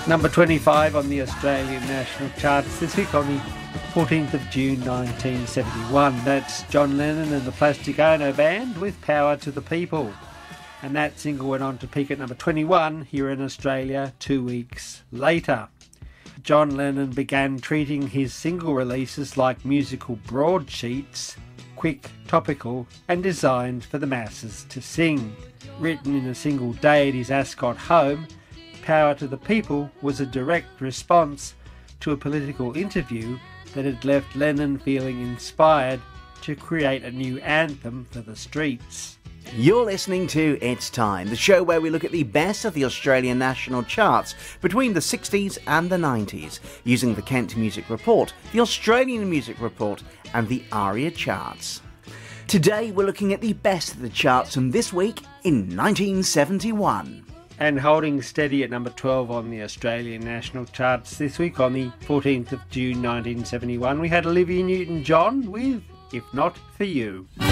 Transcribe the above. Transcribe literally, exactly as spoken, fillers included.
Number twenty-five on the Australian national charts this week on the fourteenth of June nineteen seventy-one. That's John Lennon and the Plastic Ono Band with Power to the People. And that single went on to peak at number twenty-one here in Australia two weeks later. John Lennon began treating his single releases like musical broadsheets, quick, topical and designed for the masses to sing. Written in a single day at his Ascot home, Power to the People was a direct response to a political interview that had left Lennon feeling inspired to create a new anthem for the streets. You're listening to It's Time, the show where we look at the best of the Australian national charts between the sixties and the nineties, using the Kent Music Report, the Australian Music Report and the ARIA charts. Today we're looking at the best of the charts from this week in nineteen seventy-one. And holding steady at number twelve on the Australian national charts this week on the fourteenth of June nineteen seventy-one, we had Olivia Newton-John with If Not For You.